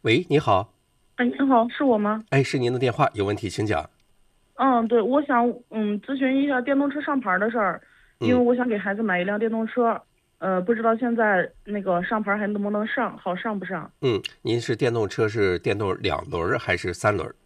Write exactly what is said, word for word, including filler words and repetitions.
喂，你好。 哎，你好，是我吗？ 哎，是您的电话，有问题请讲。 嗯，对，我想嗯咨询一下电动车上牌儿的事儿，因嗯为我想给孩子买一辆电动车，呃，不知道现在那个上牌儿还能不能上，好上不上？ 嗯，您是电动车是电动两轮儿还是三轮儿？